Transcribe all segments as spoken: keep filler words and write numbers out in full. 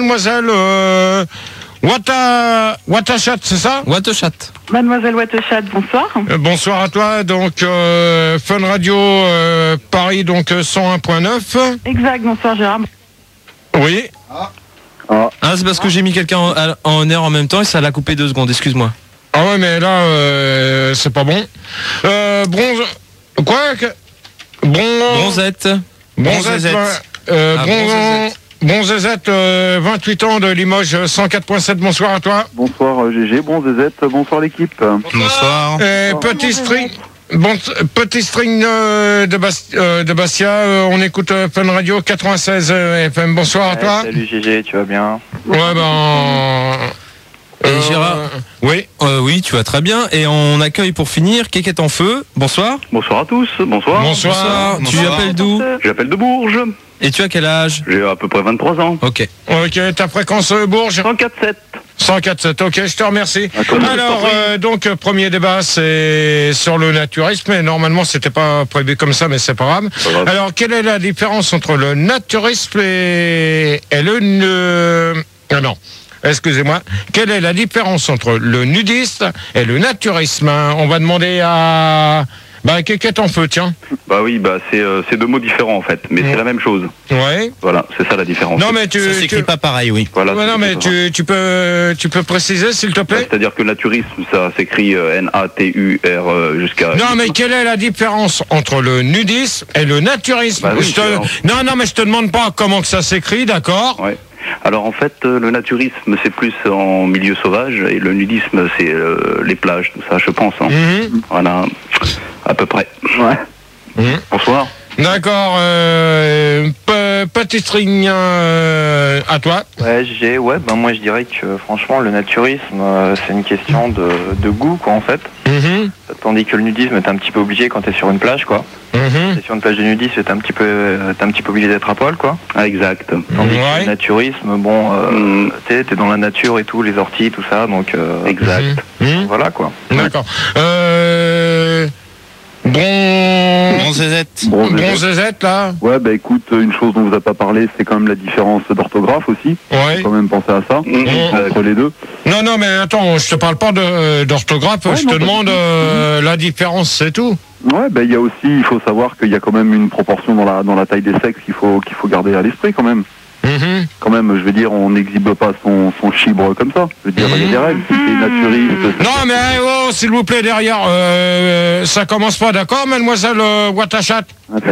Mademoiselle euh, Wata, Watachat, c'est ça? Watachat. Mademoiselle Watachat, bonsoir. Euh, bonsoir à toi, donc euh, Fun Radio euh, Paris, donc cent un point neuf. Exact, bonsoir Gérard. Oui. Ah, ah c'est parce que j'ai mis quelqu'un en, en air en même temps et ça l'a coupé deux secondes, excuse-moi. Ah ouais, mais là, euh, c'est pas bon. Euh, bronze... Quoi que... Bon... Bronzette. Bronzette. Euh, ah, bon... Bon Zézette, euh, vingt-huit ans de Limoges, cent quatre point sept, bonsoir à toi. Bonsoir G G, bon Zézette, bonsoir l'équipe. Bonsoir. Euh, petit string, bon, petit string euh, de, Bast euh, de Bastia, euh, on écoute euh, Fun Radio quatre-vingt-seize F M, bonsoir à toi. Salut G G, tu vas bien? Ouais, ben... Et euh, Gérard Oui euh, Oui, tu vas très bien. Et on accueille pour finir Kékette en feu. Bonsoir. Bonsoir à tous, bonsoir. Bonsoir. Bonsoir. Tu Bonsoir. appelles d'où? J'appelle de Bourges. Et tu as quel âge? J'ai à peu près vingt-trois ans. Ok. Ok, ta fréquence euh, Bourges cent quatre sept. cent quatre sept, ok, je te remercie. D'accord. Alors, euh, donc, euh, premier débat, c'est sur le naturisme, et normalement, c'était pas prévu comme ça, mais c'est pas grave. Pas grave. Alors, quelle est la différence entre le naturisme et, et le... Euh, ah non, excusez-moi. Quelle est la différence entre le nudiste et le naturisme? On va demander à... Bah, qu'est-ce en feu, tiens? Bah oui, bah c'est euh, deux mots différents en fait, mais Ouais. c'est la même chose. Ouais. Voilà, c'est ça la différence. Non, mais tu... Ça s'écrit tu... pas pareil, oui. Voilà, Ouais, non, mais tu, tu, peux, tu peux préciser, s'il te plaît? c'est-à-dire que le naturisme, ça s'écrit euh, N A T U R euh, jusqu'à... Non, mais quelle est la différence entre le nudisme et le naturisme? Bah oui, Je te- c'est- Non, non, mais je te demande pas comment que ça s'écrit, d'accord? Ouais. Alors en fait, euh, le naturisme, c'est plus en milieu sauvage, et le nudisme, c'est euh, les plages, tout ça, je pense. Hein. Mhm. Voilà, à peu près. Ouais. Mhm. Bonsoir. D'accord, euh, pe- petit string euh, à toi. Ouais, j'ai, ouais, ben moi je dirais que franchement le naturisme euh, c'est une question de, de goût quoi en fait. Mhm. Tandis que le nudisme t'es un petit peu obligé quand t'es sur une plage quoi. Mhm. T'es sur une plage de nudisme t'es un petit peu, euh, t'es un petit peu obligé d'être à poil quoi. Ah, exact. Tandis que Ouais. le naturisme, bon, euh, Mm. t'es, t'es dans la nature et tout, les orties, tout ça, donc euh, Exact. Mhm. voilà quoi. D'accord. Euh, bon... Bronzette. Bon, Bon Zézette, là. Ouais, bah écoute, une chose dont on vous a pas parlé, c'est quand même la différence d'orthographe aussi. Ouais. Faut quand même penser à ça, Mhm. entre les deux. Non, non, mais attends, je te parle pas de- d'orthographe, Ouais, je non, te pas demande du tout. euh, la différence, c'est tout. Ouais, bah il y a aussi, il faut savoir qu'il y a quand même une proportion dans la, dans la taille des sexes qu'il faut, qu'il faut garder à l'esprit quand même. Mhm. Quand même, je veux dire, on n'exhibe pas son, son chibre comme ça. Je veux dire, il y a des règles, si t'es naturiste... Non, mais eh, oh, s'il vous plaît, derrière, euh, ça commence pas, d'accord, mademoiselle euh, Watachat? Ok.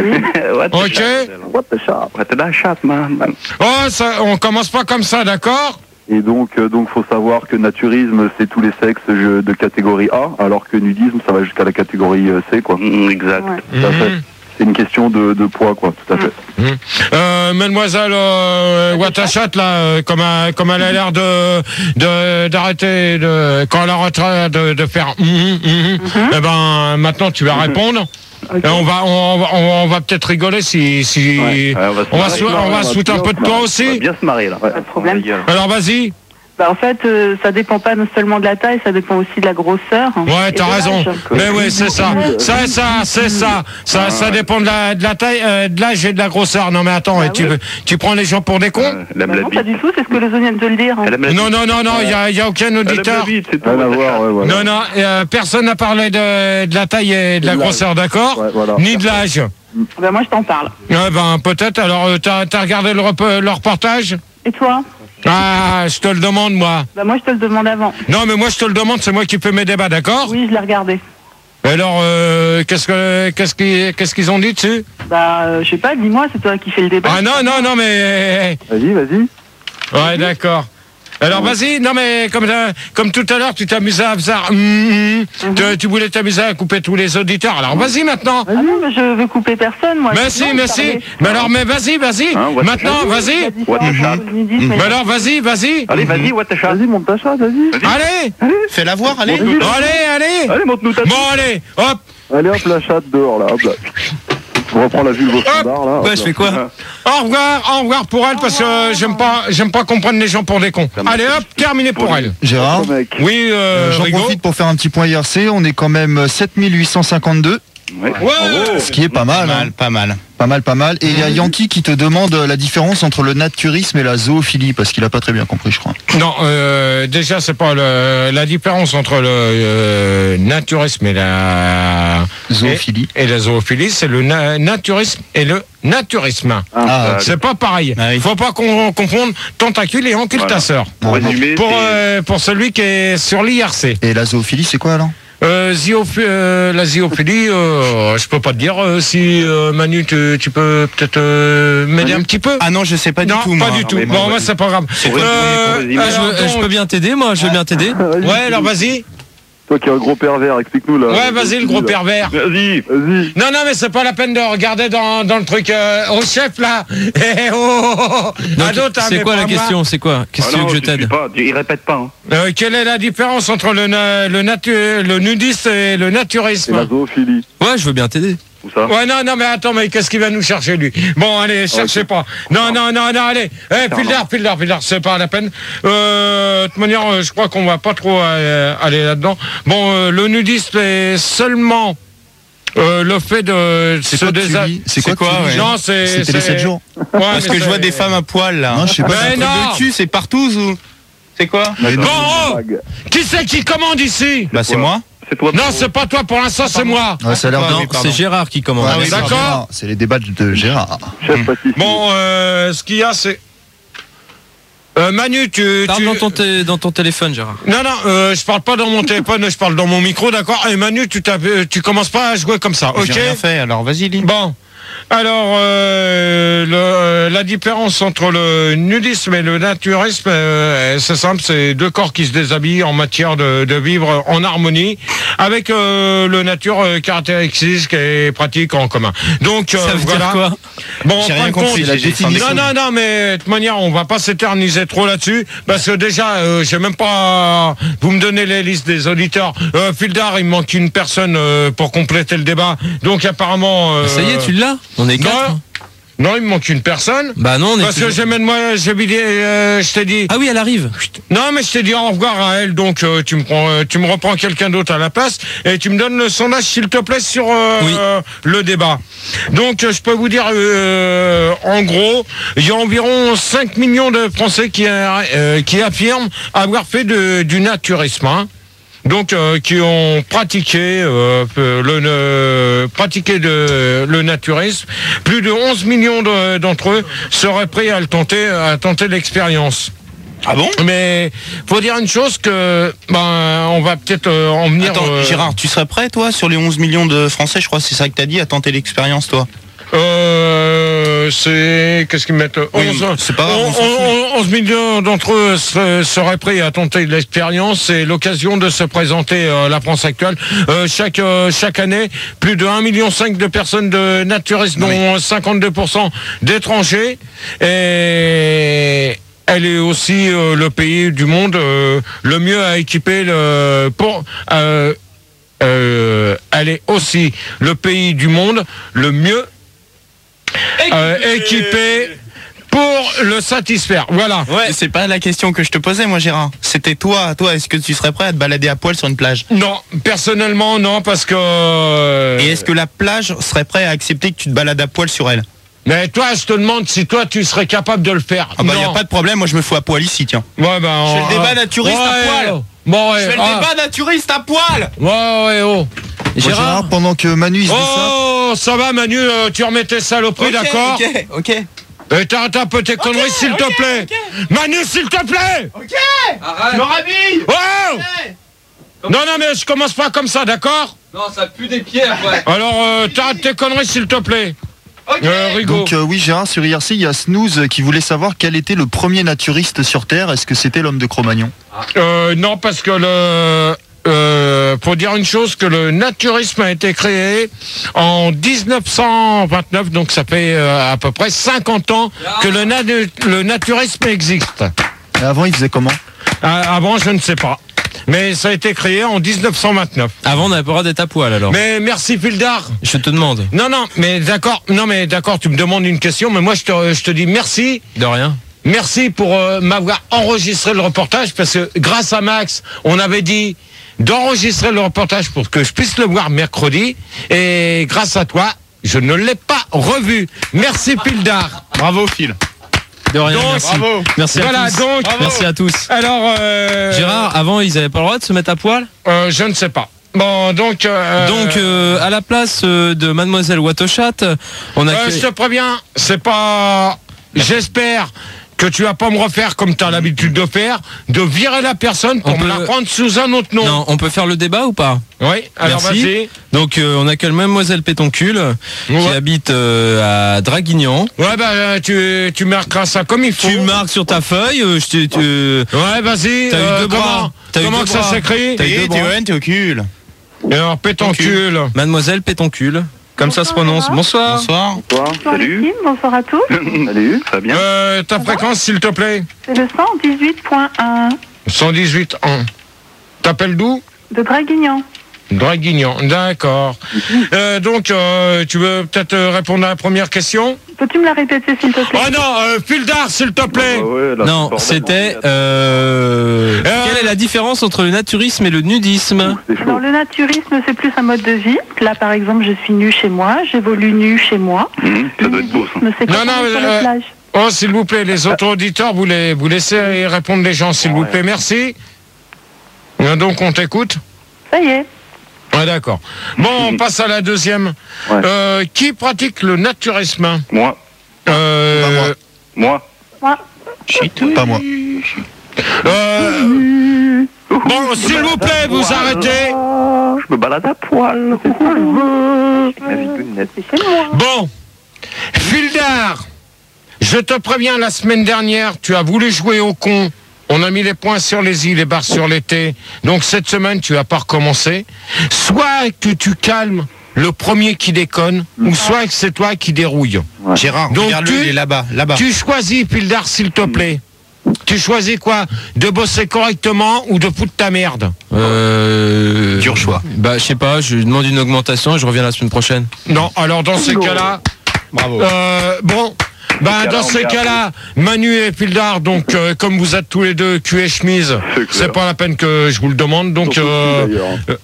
Ok. What the shop? What the shop, man? Oh, ça, on commence pas comme ça, d'accord? Et donc, euh, donc, faut savoir que naturisme, c'est tous les sexes je- de catégorie A, alors que nudisme, ça va jusqu'à la catégorie euh, C, quoi. Exact. Ouais. Tout à fait. Mhm. C'est une question de, de poids, quoi, tout à fait. Mhm. Euh, mademoiselle euh, Watachat, là, euh, comme, elle- comme elle a l'air de de- d'arrêter, de, quand elle arrêtera de, de faire mhm, mhm, eh ben, maintenant, tu vas répondre. Ok. Et on va, on, va- on, va peut-être rigoler si, si Ouais, on va se on va marrer. se, on va se foutre un peu de toi On va aussi. bien se marrer, là. Ouais. Pas de problème. Alors vas-y. Bah, en fait, euh, ça dépend pas seulement de la taille, ça dépend aussi de la grosseur. Ouais, Et t'as de raison. l'âge. Mais oui, c'est ça. Ça, ça, c'est ça. Ça, ça dépend de la, de la taille, euh, de l'âge et de la grosseur. Non, mais attends, Bah et tu, oui. tu prends les gens pour des cons? Euh, Elle aime Bah la non, pas bite. du tout, c'est ce que les autres viennent de le dire. hein. Elle aime la Non, bite. non, non, non, il y a, y a aucun Elle aime la auditeur. bite, c'est tout. Rien à voir, ouais, voilà. Non, non, euh, personne n'a parlé de, de la taille et de la De l'âge. grosseur, d'accord? Ouais, voilà. Ni de l'âge. Bah, moi, je t'en parle. Ouais, ben, peut-être. Alors, euh, t'as, t'as regardé le, rep- le reportage? Et toi? Ah, je te le demande, moi. Bah, moi, je te le demande avant. Non, mais moi, je te le demande, c'est moi qui fais mes débats, d'accord? Oui, je l'ai regardé. Alors, euh, qu'est-ce que, qu'est-ce qu'ils, qu'est-ce qu'ils ont dit dessus? Bah, euh, je sais pas, dis-moi, c'est toi qui fais le débat. Ah non, non, non, mais... Vas-y, vas-y. Ouais, d'accord. Alors vas-y, non mais comme, ça- comme tout à l'heure, tu t'amusais à faire... hum, hum, tu, tu voulais t'amuser à couper tous les auditeurs. Alors vas-y maintenant. Ah non, mais je veux couper personne, moi. Merci, Non, merci. parler. Mais alors, mais vas-y, vas-y. Hein, what the Maintenant, La vas-y. différence What the entre shot. le nudisme et Mais le- alors, vas-y, vas-y. Allez, vas-y, what the shot. Vas-y, monte ta chatte, vas-y. Allez, Fais-la voir, allez. allez, allez. Allez, monte-nous ta Bon, allez, hop. Allez, hop, la chatte dehors, là, hop, là. On reprend la vue de vos standards, là. hop, Ouais, là. je fais quoi? Au revoir, au revoir pour elle, parce que euh, j'aime pas, j'aime pas comprendre les gens pour des cons. Allez, hop, terminé pour elle. Gérard, Mec. Oui, euh, j'en Rigaud. profite pour faire un petit point I R C. On est quand même sept mille huit cent cinquante-deux. Ouais. Ouais. Ce qui est pas mal. Pas hein. mal, pas mal. Pas mal, pas mal. Et il y a Yankee qui te demande la différence entre le naturisme et la zoophilie, parce qu'il a pas très bien compris, je crois. Non, euh, déjà, c'est pas le, la différence entre le euh, naturisme et la Zoophilie. Et, et la zoophilie, c'est le na- naturisme et le naturisme. Ah, C'est pas pareil. Ah oui. Faut pas qu'on confondre tentacule et occultateur. Pour résumer, Pour, c'est- euh, pour celui qui est sur l'I R C. Et la zoophilie, c'est quoi alors? Euh, ziophi- euh, la ziophilie, euh, je peux pas te dire euh, si euh, Manu, tu, tu peux peut-être euh, m'aider un petit peu. Ah non, je sais pas non, du tout, pas moi. du tout. mais Bon, moi, moi, vas-y. c'est pas grave. Pour résumer, pour résumer. Ah, alors, je, je donc- peux bien t'aider, moi, je veux bien t'aider. Ouais, alors vas-y. Toi qui es un gros pervers, explique-nous là. Ouais, vas-y, le gros pervers. Vas-y, vas-y. Non, non, mais c'est pas la peine de regarder dans, dans le truc euh, au chef, là. Eh, oh, oh, oh. Donc, À d'autres, hein, c'est mais quoi pas la moi. question? C'est quoi? Qu'est-ce que tu veux que je t'aide? Il répète pas. Hein. Euh, Quelle est la différence entre le, na- le, natu- le nudisme et le C'est la naturisme? zoophilie. Ouais, je veux bien t'aider. Où ça? Ouais, non, non, mais attends, mais qu'est-ce qu'il va nous chercher, lui? Bon, allez, cherchez ok. pas. Non, non, non, non, allez. Eh, Filder, Filder, Filder, c'est pas la peine. Euh, de toute manière, euh, je crois qu'on va pas trop euh, aller là-dedans. Bon, euh, le nudisme est seulement euh, le fait de C'est se quoi que tu désa- dis? C'est quoi C'est quoi, que tu dis, ouais. Jean Non, c'est... C'était les c'est- sept jours. Ouais, Parce mais que je vois c'est- des femmes à poil, là. Non, je sais pas. Mais Un truc non. de cul, c'est partout ou c'est quoi? Bon, oh, qui c'est qui commande ici? Bah, c'est moi. C'est toi. Non, c'est pas toi, pour l'instant, c'est moi. Ouais, ça a l'air de... Non, c'est Gérard qui commande. Ouais, Ah oui, c'est d'accord. Gérard. C'est les débats de Gérard. Chef pâtissier. Bon, euh, ce qu'il y a, c'est... Euh, Manu, tu... Parle tu... dans ton, té- dans ton téléphone, Gérard. Non, non, euh, je parle pas dans mon téléphone, je parle dans mon micro, d'accord? Et Manu, tu, t'as- euh, tu commences pas à jouer comme ça, ok? J'ai rien fait, alors vas-y, lis. Bon. Alors, euh, le, euh, la différence entre le nudisme et le naturisme, euh, c'est simple, c'est deux corps qui se déshabillent en matière de, de vivre en harmonie avec euh, le nature euh, caractéristique et pratique en commun. Donc, euh, Ça veut voilà. dire quoi? Bon, J'ai en fin rien de compris, compte- la définition. Non, non, non, mais de toute manière, on va pas s'éterniser trop là-dessus, parce que déjà, euh, j'ai même pas... Vous me donnez les listes des auditeurs. Euh, Fildar, il me manque une personne euh, pour compléter le débat. Donc, apparemment... euh, Ça y est, tu l'as? On est quatre. non, non, il me manque une personne. Bah non, on est Parce que toujours- j'ai même moi, j'ai vidé, euh, je t'ai dit. Ah oui, elle arrive. Non, mais je t'ai dit au revoir à elle, donc euh, tu me prends, euh, tu me reprends quelqu'un d'autre à la place et tu me donnes le sondage, s'il te plaît, sur euh, Oui. euh, le débat. Donc, euh, je peux vous dire, euh, en gros, il y a environ cinq millions de Français qui, euh, qui affirment avoir fait de, du naturisme. Hein. Donc, euh, qui ont pratiqué euh, le euh, pratiqué de le naturisme. Plus de onze millions de- d'entre eux seraient prêts à le tenter, à tenter l'expérience. Ah bon? Mais faut dire une chose que ben on va peut-être euh, en venir. Attends, euh, Gérard, tu serais prêt, toi, sur les onze millions de Français, je crois, c'est ça que t'as dit, à tenter l'expérience, toi? Euh, c'est qu'est-ce qu'ils mettent Oui, onze, c'est pas grave, on on- s'en fout. on- onze millions d'entre eux se- seraient prêts à tenter l'expérience. C'est l'occasion de se présenter à la France actuelle. Euh, chaque euh, chaque année, plus de un virgule cinq million de personnes de naturistes, dont cinquante-deux pour cent d'étrangers. Et elle est aussi euh, le pays du monde euh, le mieux à équiper le pour. Euh, euh, elle est aussi le pays du monde le mieux euh, équipé pour le satisfaire. Voilà. Ouais, c'est pas la question que je te posais, moi, Gérard. C'était toi, toi, est-ce que tu serais prêt à te balader à poil sur une plage? Non, personnellement, non, parce que... Et est-ce que la plage serait prêt à accepter que tu te balades à poil sur elle? Mais toi, je te demande si toi, tu serais capable de le faire. Ah bah, y a Non. pas de problème, moi, je me fous à poil ici, tiens. Ouais, ben... Je fais le on- débat naturiste à Ouais, poil. Bon, ouais. Je fais le ah. débat naturiste à poil! Ouais, ouais, oh. Bon, Gérard, Gérard? pendant que Manu il se dit ça, Oh, ça va, Manu, euh, tu remets tes saloperies, Ok, d'accord? Ok, ok. Et t'arrêtes un peu tes conneries, s'il te plaît. Manu, s'il te plaît. Je me rhabille! Oh Non, non, mais je commence pas comme ça, d'accord? Non, ça pue des pieds après. Alors, euh, t'arrêtes tes conneries, s'il te plaît. Ok. Euh, Rigaud. donc euh, oui Gérard, sur I R C, il y a Snooze qui voulait savoir quel était le premier naturiste sur Terre. Est-ce que c'était l'homme de Cro-Magnon? Euh, non, parce que le... Euh, faut dire une chose, que le naturisme a été créé en dix-neuf cent vingt-neuf, donc ça fait euh, à peu près cinquante ans que le, na- le naturisme existe. Et avant, il faisait comment? Euh, avant, je ne sais pas. Mais ça a été créé en dix-neuf cent vingt-neuf. Avant, on n'avait pas le droit d'être à poil, alors. Mais merci, Fildar. Je te demande. Non, non, mais d'accord, non, mais d'accord, tu me demandes une question, mais moi, je te, je te dis merci. De rien. Merci pour euh, m'avoir enregistré le reportage, parce que grâce à Max, on avait dit, d'enregistrer le reportage pour que je puisse le voir mercredi. Et grâce à toi, je ne l'ai pas revu. Merci Pildar. Bravo Phil. De rien, Donc, merci. Bravo. Merci à Voilà, tous. donc, Merci à tous. alors, euh, Gérard, avant, ils avaient pas le droit de se mettre à poil. euh, je ne sais pas. Bon, donc, euh, Donc, euh, à la place euh, de Mademoiselle Watochat, on a. euh, je te préviens, c'est pas. J'espère que tu vas pas me refaire comme tu as l'habitude de faire, de virer la personne pour On me peut- la prendre sous un autre nom. Non, on peut faire le débat ou pas? Oui, alors Merci. vas-y. Donc, euh, on accueille Mademoiselle Pétoncule, qui Ouais. habite euh, à Draguignan. Ouais, bah, euh, tu, tu marqueras ça comme il faut. Tu marques sur ta feuille. euh, je te- tu- Ouais, vas-y. T'as eu euh, deux comment bras. T'as eu comment deux que ça bras. s'écrit T'as eu deux Et bras. Théoène, t'es au cul. Et alors, pétoncule. Mademoiselle Pétoncule, comme ça se Bonsoir, prononce. Gérard. Bonsoir. Bonsoir. Bonsoir, Bonsoir salut. l'équipe, bonsoir à tous. Salut, ça va bien. Euh, ta fréquence, s'il te plaît. C'est le cent dix-huit point un cent dix-huit ans. T'appelles d'où? de Draguignan. Draguignan, d'accord. Euh, donc, euh, tu veux peut-être euh, répondre à la première question? Peux-tu me la répéter s'il te plaît? Oh non, euh, Pildar, s'il te plaît. Ah ouais, là, Non, c'est bordel. c'était. Euh... Euh, Quelle est la différence entre le naturisme et le nudisme? C'est chaud. Alors le naturisme c'est plus un mode de vie. Là par exemple je suis nue chez moi, j'évolue nue chez moi. Mmh, ça Le doit être beau, ça. nudisme c'est Non, quand non, on est sur euh, la plage. Oh, s'il vous plaît, les autres auditeurs, vous, les, vous laissez répondre les gens, s'il vous plaît. Merci. Euh, Donc, on t'écoute. Ça y est. Ah, d'accord. Bon, on passe à la deuxième. Ouais. Euh, qui pratique le naturisme? Moi, euh, Pas moi. moi. Moi. Chut. Pas moi. euh, Bon, s'il vous plaît, vous arrêtez. Je me balade à poil. C'est ça, Ma vie de net. C'est chez moi. Bon, Fildar, je te préviens, la semaine dernière, tu as voulu jouer au con. On a mis les points sur les i, les barres sur les t. Donc cette semaine, tu vas pas recommencer. Soit que tu calmes le premier qui déconne, ou soit que c'est toi qui dérouille. Gérard, Donc regarde-le, tu- il est là-bas. Là-bas. Tu choisis, Pildar, s'il te plaît. Tu choisis quoi? De bosser correctement ou de foutre ta merde? Euh... Dur choix. Bah, je sais pas, je demande une augmentation et je reviens la semaine prochaine. Non, alors dans ces cas-là, Bravo. euh, bon, bah cas-là, dans on ces est à cas-là, Manu et Pildar, donc euh, comme vous êtes tous les deux cul et chemise, C'est clair. c'est pas la peine que je vous le demande. Donc Surtout euh, d'ailleurs.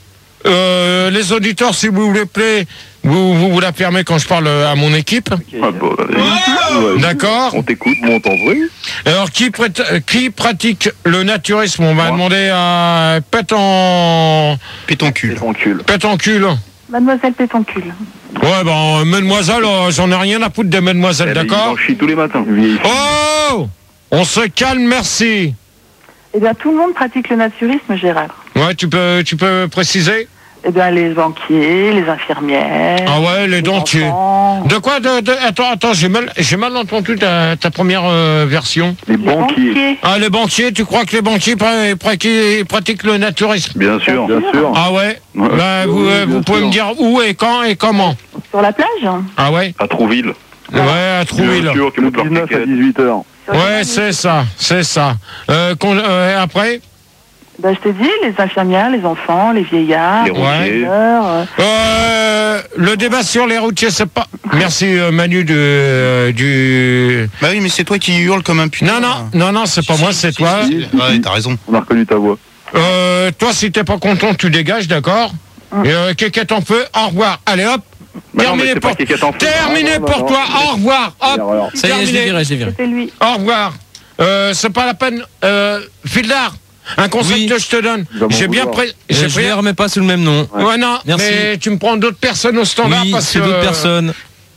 euh, les auditeurs, si vous voulez plaît, vous, vous vous la fermez quand je parle à mon équipe. Ah, bah, ouais. D'accord. On t'écoute, on t'envoie. Alors qui, prête- euh, qui pratique le naturisme? On va Moi. demander à Pète en Pétoncule. C'est ton cul. Pète en cul. Mademoiselle Pétoncule. Ouais, ben, mademoiselle, euh, j'en ai rien à foutre de mademoiselle, Eh ben, d'accord? Il en chie tous les matins. Vieille fille. Oh! On se calme, merci. Eh bien tout le monde pratique le naturisme Gérard. Ouais, tu peux, tu peux préciser? Eh bien les banquiers, les infirmières. Ah ouais, les dentiers. enfants, De quoi de, de- Attends, attends, j'ai mal, j'ai mal entendu ta, ta première euh, version. Les les banquiers. banquiers. Ah, les banquiers, tu crois que les banquiers pra- pra- pratiquent le naturisme? Bien sûr, Bien bien sûr. sûr. Ah ouais? Ouais. Bah, vous, Oui, euh, bien vous pouvez sûr. me dire où et quand et comment? Sur la plage. Ah ouais? À Trouville. Ouais, à Trouville. Bien sûr, qui Le montent leur dix-neuf à ticket. dix-huit heures. Sur les Ouais, plages. c'est ça, c'est ça. Euh, qu'on- euh, après? Ben, je t'ai dit, les infirmières, les enfants, les vieillards, Les les routiers. sœurs, euh, Euh, le débat sur les routiers, c'est pas... Merci euh, Manu de, euh, du... Bah oui, mais c'est toi qui hurle comme un putain. Non, non, non, non, c'est pas moi, c'est toi. si, si. Ouais, t'as raison. On a reconnu ta voix. Euh, toi, si t'es pas content, tu dégages, d'accord? Et euh, Kékette en feu, au revoir. Allez, hop. Bah non, mais Terminé c'est pour, pas Kékette en feu. terminé Ah, non, pour non, toi, non. au revoir. Hop, Erreur. Ça y est, je l'ai terminé. viré, je l'ai viré. c'était lui. Au revoir. Euh, c'est pas la peine. Euh, Fildar, un conseil Oui. que je te donne. Il va m'en J'ai bien vouloir. pré... Euh, j'ai je pris- les remets pas sous le même nom. Ouais, non, Merci. mais tu me prends d'autres personnes au standard Oui, parce c'est que d'autres euh, personnes.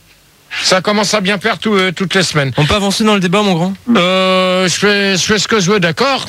ça commence à bien faire tout, euh, toutes les semaines. On peut avancer dans le débat, mon grand? Euh, je fais, je fais ce que je veux, d'accord?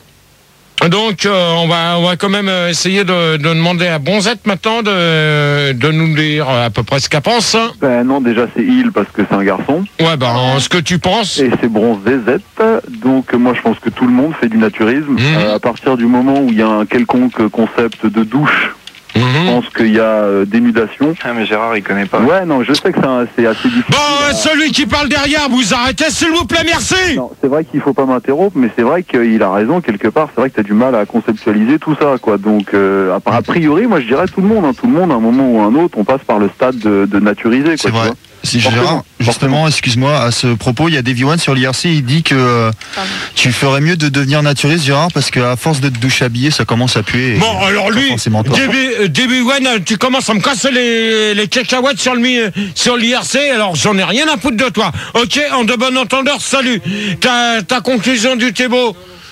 Donc, euh, on va, on va quand même euh, essayer de, de demander à Bonzette maintenant de, de nous dire à peu près ce qu'elle pense. Ben non, déjà c'est il parce que c'est un garçon. Ouais, ben, ce que tu penses. Et c'est Bronze Z Z. Donc euh, moi je pense que tout le monde fait du naturisme. Mhm. Euh, à partir du moment où il y a un quelconque concept de douche, je Mhm. pense qu'il y a euh, dénudation. Ah, mais Gérard, il connaît pas. Ouais, non, je sais que c'est un- c'est assez difficile. Bon, à- euh, celui qui parle derrière, vous arrêtez, s'il vous plaît, merci. Non, c'est vrai qu'il faut pas m'interrompre, mais c'est vrai qu'il a raison quelque part. C'est vrai que tu as du mal à conceptualiser tout ça, quoi. Donc, euh, a, a priori, moi je dirais tout le monde, hein, tout le monde, à un moment ou à un autre, on passe par le stade de, de naturiser, C'est quoi. tu vrai. vois. Si Forcément, Gérard, justement, excuse-moi, à ce propos, il y a Davy One sur l'I R C, il dit que euh, tu ferais mieux de devenir naturiste, Gérard, parce qu'à force de te douche habillé, ça commence à puer. et Bon, alors pas lui, forcément toi. Davy One, tu commences à me casser les, les cacahuètes sur le mi- sur l'I R C, alors j'en ai rien à foutre de toi. Ok, en de bon entendeur, salut. Ta, ta conclusion du Thébo,